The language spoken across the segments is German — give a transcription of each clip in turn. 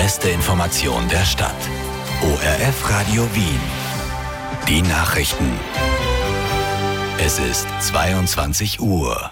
beste Information der Stadt. ORF Radio Wien. Die Nachrichten. Es ist 22 Uhr.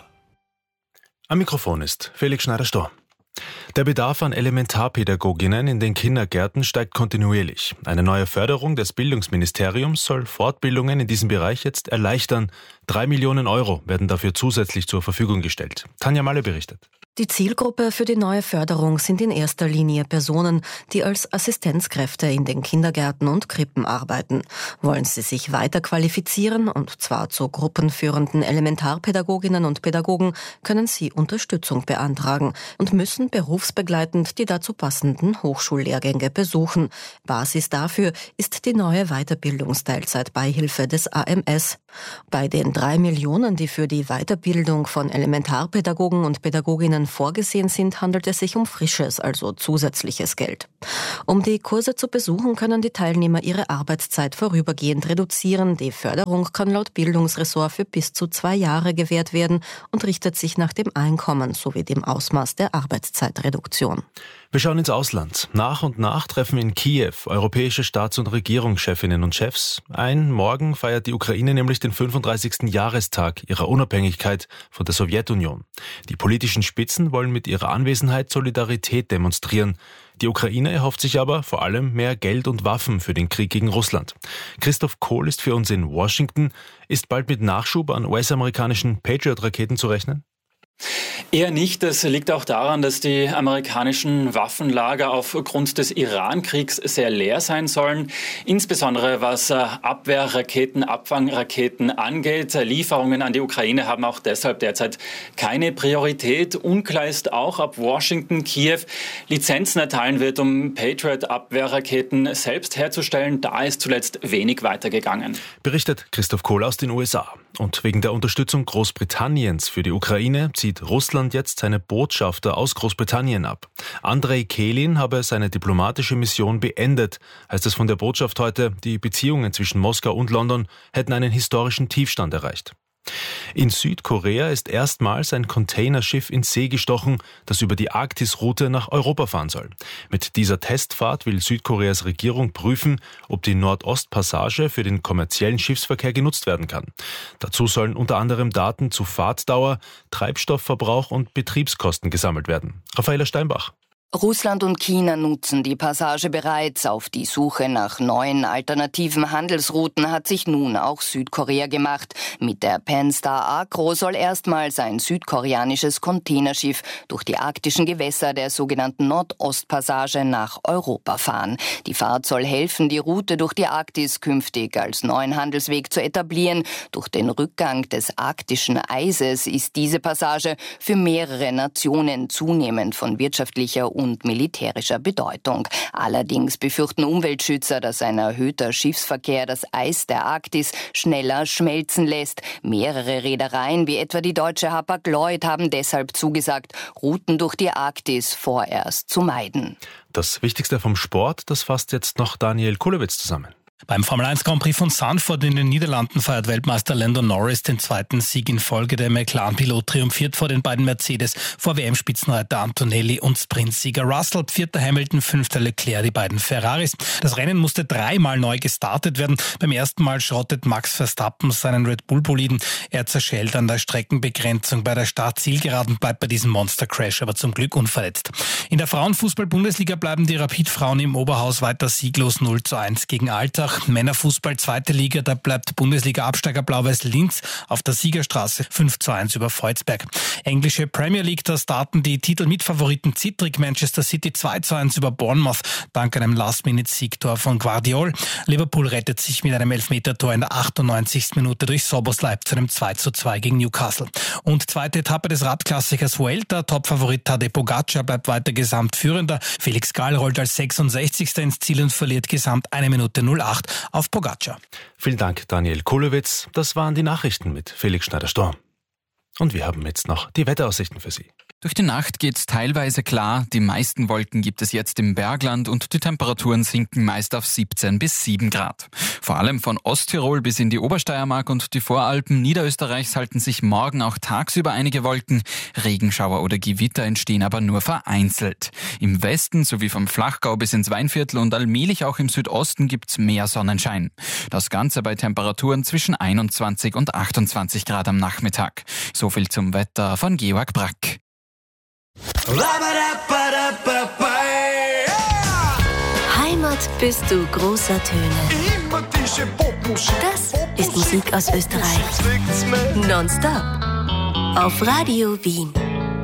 Am Mikrofon ist Felix Schneider-Storr. Der Bedarf an Elementarpädagoginnen in den Kindergärten steigt kontinuierlich. Eine neue Förderung des Bildungsministeriums soll Fortbildungen in diesem Bereich jetzt erleichtern. 3 Millionen Euro werden dafür zusätzlich zur Verfügung gestellt. Tanja Malle berichtet. Die Zielgruppe für die neue Förderung sind in erster Linie Personen, die als Assistenzkräfte in den Kindergärten und Krippen arbeiten. Wollen sie sich weiter qualifizieren, und zwar zu gruppenführenden Elementarpädagoginnen und Pädagogen, können sie Unterstützung beantragen und müssen berufsbegleitend die dazu passenden Hochschullehrgänge besuchen. Basis dafür ist die neue Weiterbildungsteilzeitbeihilfe des AMS. Bei den 3 Millionen, die für die Weiterbildung von Elementarpädagogen und Pädagoginnen vorgesehen sind, handelt es sich um frisches, also zusätzliches Geld. Um die Kurse zu besuchen, können die Teilnehmer ihre Arbeitszeit vorübergehend reduzieren. Die Förderung kann laut Bildungsressort für bis zu 2 Jahre gewährt werden und richtet sich nach dem Einkommen sowie dem Ausmaß der Arbeitszeitreduktion. Wir schauen ins Ausland. Nach und nach treffen in Kiew europäische Staats- und Regierungschefinnen und Chefs ein. Morgen feiert die Ukraine nämlich den 35. Jahrestag ihrer Unabhängigkeit von der Sowjetunion. Die politischen Spitzen wollen mit ihrer Anwesenheit Solidarität demonstrieren. Die Ukraine erhofft sich aber vor allem mehr Geld und Waffen für den Krieg gegen Russland. Christoph Kohl ist für uns in Washington. Ist bald mit Nachschub an US-amerikanischen Patriot-Raketen zu rechnen? Eher nicht. Das liegt auch daran, dass die amerikanischen Waffenlager aufgrund des Iran-Kriegs sehr leer sein sollen. Insbesondere was Abwehrraketen, Abfangraketen angeht. Lieferungen an die Ukraine haben auch deshalb derzeit keine Priorität. Unklar ist auch, ob Washington Kiew Lizenzen erteilen wird, um Patriot-Abwehrraketen selbst herzustellen. Da ist zuletzt wenig weitergegangen. Berichtet Christoph Kohl aus den USA. Und wegen der Unterstützung Großbritanniens für die Ukraine zieht Russland jetzt seine Botschafter aus Großbritannien ab. Andrei Kelin habe seine diplomatische Mission beendet, heißt es von der Botschaft heute. Die Beziehungen zwischen Moskau und London hätten einen historischen Tiefstand erreicht. In Südkorea ist erstmals ein Containerschiff in See gestochen, das über die Arktisroute nach Europa fahren soll. Mit dieser Testfahrt will Südkoreas Regierung prüfen, ob die Nordostpassage für den kommerziellen Schiffsverkehr genutzt werden kann. Dazu sollen unter anderem Daten zu Fahrtdauer, Treibstoffverbrauch und Betriebskosten gesammelt werden. Raffaela Steinbach. Russland und China nutzen die Passage bereits. Auf die Suche nach neuen alternativen Handelsrouten hat sich nun auch Südkorea gemacht. Mit der Pan-Star Agro soll erstmals ein südkoreanisches Containerschiff durch die arktischen Gewässer der sogenannten Nordostpassage nach Europa fahren. Die Fahrt soll helfen, die Route durch die Arktis künftig als neuen Handelsweg zu etablieren. Durch den Rückgang des arktischen Eises ist diese Passage für mehrere Nationen zunehmend von wirtschaftlicher und militärischer Bedeutung. Allerdings befürchten Umweltschützer, dass ein erhöhter Schiffsverkehr das Eis der Arktis schneller schmelzen lässt. Mehrere Reedereien, wie etwa die deutsche Hapag-Lloyd, haben deshalb zugesagt, Routen durch die Arktis vorerst zu meiden. Das Wichtigste vom Sport, das fasst jetzt noch Daniel Kulewitz zusammen. Beim Formel-1 Grand Prix von Zandvoort in den Niederlanden feiert Weltmeister Lando Norris den zweiten Sieg in Folge. Der McLaren-Pilot triumphiert vor den beiden Mercedes, vor WM-Spitzenreiter Antonelli und Sprintsieger Russell, 4. Hamilton, 5. Leclerc, die beiden Ferraris. Das Rennen musste 3-mal neu gestartet werden. Beim ersten Mal schrottet Max Verstappen seinen Red Bull-Boliden. Er zerschellt an der Streckenbegrenzung bei der Start-Zielgeraden, bleibt bei diesem Monster-Crash aber zum Glück unverletzt. In der Frauenfußball-Bundesliga bleiben die Rapid-Frauen im Oberhaus weiter sieglos 0:1 gegen Altach. Männerfußball 2. Liga, da bleibt Bundesliga-Absteiger Blau-Weiß Linz auf der Siegerstraße 5:1 über Volzberg. Englische Premier League, da starten die Titelmitfavoriten zittrig. Manchester City 2:1 über Bournemouth, dank einem Last-Minute-Siegtor von Guardiol. Liverpool rettet sich mit einem Elfmetertor in der 98. Minute durch Szoboszlai zu einem 2:2 gegen Newcastle. Und zweite Etappe des Radklassikers Vuelta, Topfavorit Tadej Pogacar bleibt weiter Gesamtführender. Felix Gall rollt als 66. ins Ziel und verliert Gesamt 1 Minute 08 auf Pogacar. Vielen Dank, Daniel Kulewitz. Das waren die Nachrichten mit Felix Schneider-Storr. Und wir haben jetzt noch die Wetteraussichten für Sie. Durch die Nacht geht's teilweise klar, die meisten Wolken gibt es jetzt im Bergland und die Temperaturen sinken meist auf 17 bis 7 Grad. Vor allem von Osttirol bis in die Obersteiermark und die Voralpen Niederösterreichs halten sich morgen auch tagsüber einige Wolken. Regenschauer oder Gewitter entstehen aber nur vereinzelt. Im Westen sowie vom Flachgau bis ins Weinviertel und allmählich auch im Südosten gibt's mehr Sonnenschein. Das Ganze bei Temperaturen zwischen 21 und 28 Grad am Nachmittag. So viel zum Wetter von Georg Brack. Heimat bist du großer Töne. Das ist Musik aus Österreich. Nonstop. Auf Radio Wien.